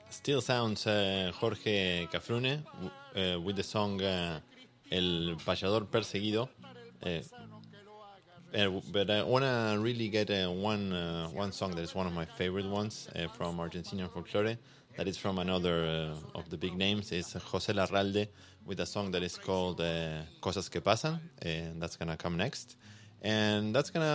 still sounds Jorge Cafrune with the song El Payador Perseguido. But I want to really get one song that is one of my favorite ones from Argentinian folklore. That is from another of the big names. It's José Larralde with a song that is called Cosas que Pasan. And that's going to come next. And that's going to